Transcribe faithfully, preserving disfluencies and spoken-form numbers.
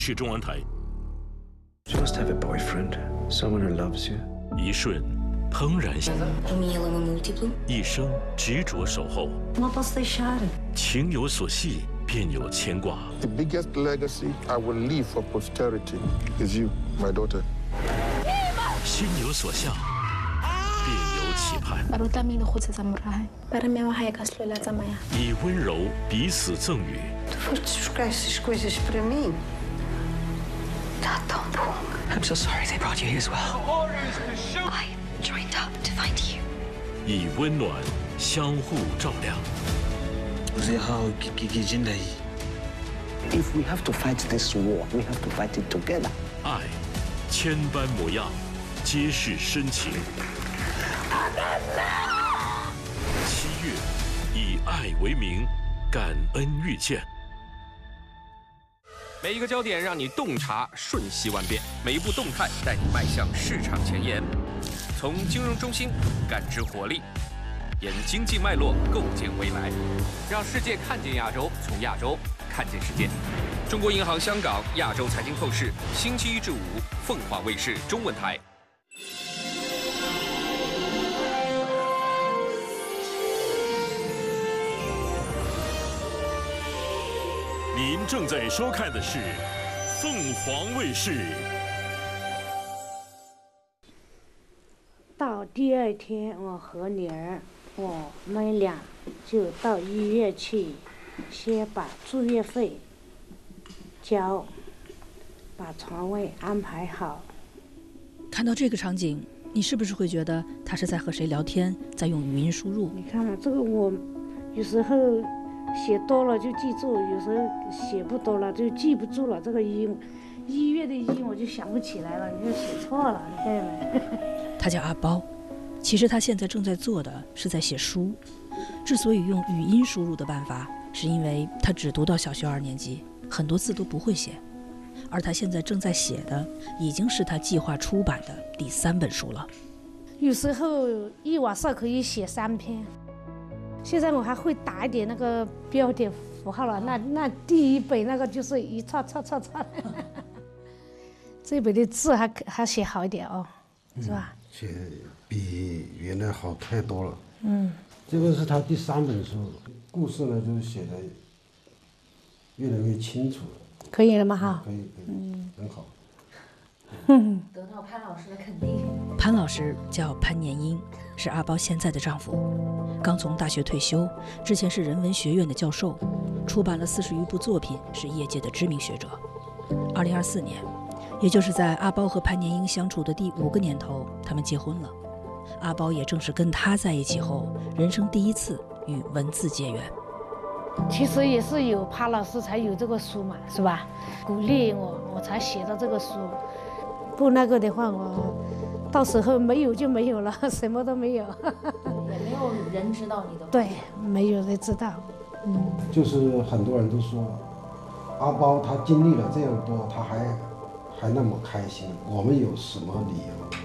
是中文台。 You must have a boyfriend, someone who loves you. 一瞬，怦然心；一生执着守候。情有所系，便有牵挂。 The biggest legacy I will leave for posterity is you, my daughter. 心有所向，便有期盼。以温柔彼此赠予。 I'm so sorry they brought you here as well. I joined up to find you. 以温暖相互照亮。 If we have to fight this war, we have to fight it together. 爱，千般模样，皆是深情。七月，以爱为名，感恩遇见。 每一个焦点让你洞察瞬息万变，每一步动态带你迈向市场前沿。从金融中心感知活力，沿经济脉络构建未来，让世界看见亚洲，从亚洲看见世界。中国银行香港亚洲财经透视，星期一至五，凤凰卫视中文台。 您正在收看的是凤凰卫视。 到第二天，我和女儿，我们俩就到医院去，先把住院费交，把床位安排好。 看到这个场景，你是不是会觉得他是在和谁聊天，在用语音输入？ 你看嘛，这个我有时候写多了就记住，有时候写不多了就记不住了。这个音，医院的音我就想不起来了，你就写错了，你看没？ 他叫阿包，其实他现在正在做的是在写书。之所以用语音输入的办法，是因为他只读到小学二年级，很多字都不会写。而他现在正在写的，已经是他计划出版的第三本书了。 有时候一晚上可以写三篇。现在我还会打一点那个标点符号了，那那第一本那个就是一串串串串，这本的字还还写好一点哦，是吧？ 写比原来好太多了。 嗯， 这个是他第三本书，故事呢就是写的越来越清楚了。 可以了吗？哈， 可以，可以，嗯，很好。 得到潘老师的肯定。 潘老师叫潘年英，是阿包现在的丈夫，刚从大学退休，之前是人文学院的教授，出版了四十余部作品，是业界的知名学者。二零二四年，也就是在阿包和潘年英相处的第五个年头，他们结婚了。阿包也正是跟他在一起后，人生第一次与文字结缘。 其实也是有潘老师才有这个书嘛，是吧？鼓励我，我才写的这个书。不那个的话，我到时候没有就没有了，什么都没有。 也没有人知道你的。 对，没有人知道。嗯， 就是很多人都说，阿包他经历了这样多，他还还那么开心，我们有什么理由